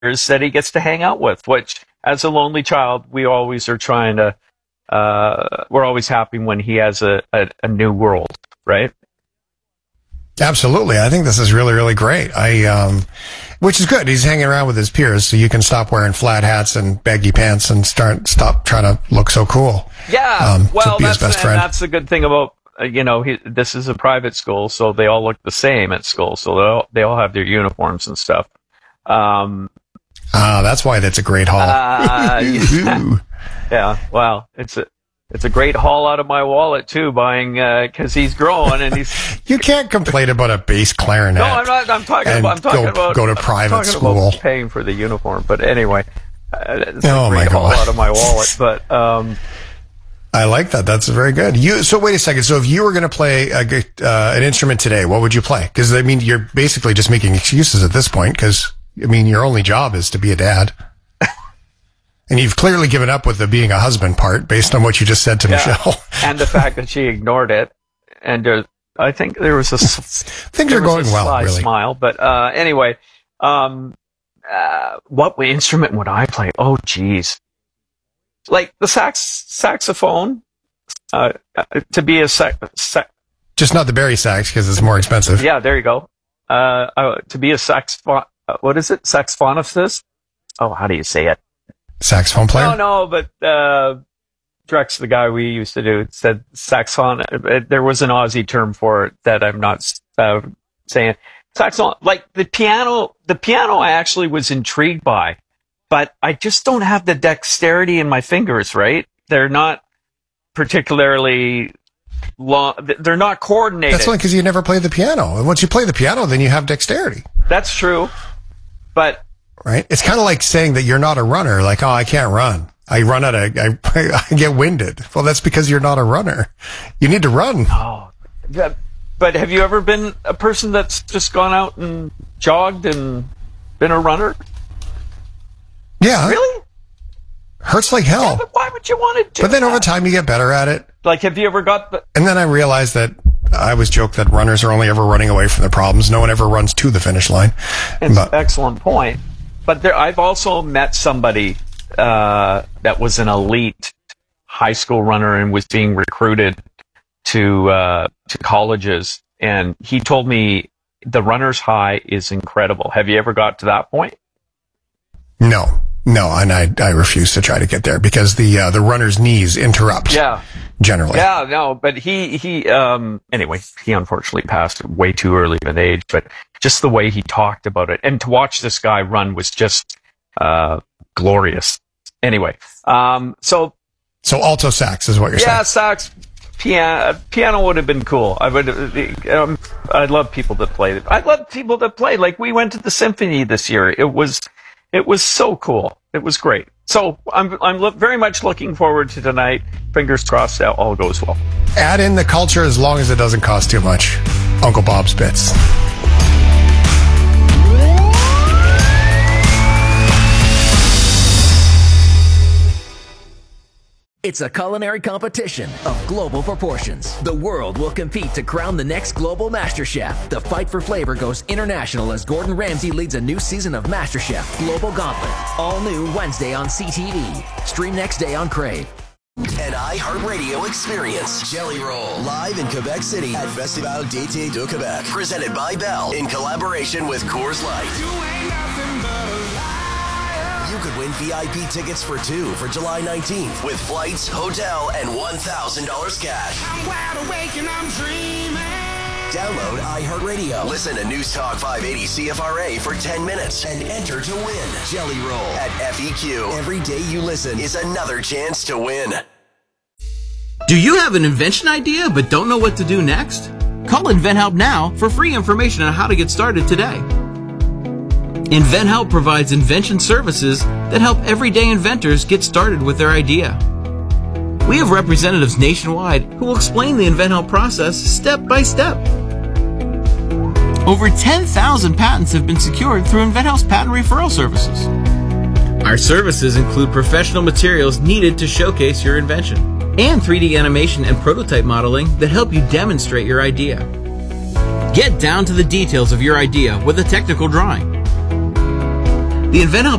that he ggets to hang out with, which as a lonely child, we always are trying to, we're always happy when he has a new world, right? Absolutely. I think this is really, really great. Which is good. He's hanging around with his peers, so you can stop wearing flat hats and baggy pants and stop trying to look so cool. Yeah. Well, be his best friend. That's the good thing about, this is a private school, so they all look the same at school. So they all have their uniforms and stuff. That's why that's a great haul. Yeah. Well, it's a great haul out of my wallet too, buying, cause he's growing and he's. You can't complain about a bass clarinet. No, I'm not. I'm talking about go to private school. About paying for the uniform, but anyway, it's a great haul out of my wallet. But I like that. That's very good. So wait a second. So if you were going to play an instrument today, what would you play? Because I mean, you're basically just making excuses at this point. Because I mean, your only job is to be a dad. And you've clearly given up with the being a husband part based on what you just said to Michelle. And the fact that she ignored it. And I think there was things are going well, really. Smile. But anyway, what instrument would I play? Oh, geez. Like the saxophone, to be a just not the Barry sax because it's more expensive. Yeah, there you go. To be a what is it? Saxophonist? Oh, how do you say it? Saxophone player? No, but Drex, the guy we used to do, said saxophone. There was an Aussie term for it that I'm not saying. Saxophone, like the piano I actually was intrigued by, but I just don't have the dexterity in my fingers, right? They're not particularly long. They're not coordinated. That's only because you never played the piano. And once you play the piano, then you have dexterity. That's true. But right? It's kind of like saying that you're not a runner. Like, oh, I can't run. I get winded. Well, that's because you're not a runner. You need to run. Oh, but have you ever been a person that's just gone out and jogged and been a runner? Yeah. Really? Hurts like hell. Yeah, but why would you want to do But then that? over time you get better at it. Like, have you ever got And then I realized that I was joked that runners are only ever running away from their problems. No one ever runs to the finish line. It's an excellent point. But I've also met somebody that was an elite high school runner and was being recruited to colleges, and he told me the runner's high is incredible. Have you ever got to that point? No, and I refuse to try to get there because the runner's knees interrupt. Yeah. Generally. Yeah, no, but he anyway, he unfortunately passed way too early of an age, but just the way he talked about it, and to watch this guy run was just glorious. Anyway, so alto sax is what you're saying. Yeah, sax, piano would have been cool. I'd love people that play it. I'd love people that play. Like, we went to the symphony this year. It was so cool. It was great. So I'm very much looking forward to tonight. Fingers crossed that all goes well. Add in the culture as long as it doesn't cost too much. Uncle Bob's Bits. It's a culinary competition of global proportions. The world will compete to crown the next global MasterChef. The fight for flavor goes international as Gordon Ramsay leads a new season of MasterChef Global Gauntlet. All new Wednesday on CTV. Stream next day on Crave. An iHeartRadio experience. Jelly Roll. Live in Quebec City at Festival d'été de Québec. Presented by Bell in collaboration with Coors Light. You could win VIP tickets for 2 for July 19th with flights, hotel, and $1,000 cash. I'm wide awake and I'm dreaming. Download iHeartRadio. Listen to News Talk 580 CFRA for 10 minutes and enter to win. Jelly Roll at FEQ. Every day you listen is another chance to win. Do you have an invention idea but don't know what to do next? Call InventHelp now for free information on how to get started today. InventHelp provides invention services that help everyday inventors get started with their idea. We have representatives nationwide who will explain the InventHelp process step by step. Over 10,000 patents have been secured through InventHelp's patent referral services. Our services include professional materials needed to showcase your invention and 3D animation and prototype modeling that help you demonstrate your idea. Get down to the details of your idea with a technical drawing. The InventHelp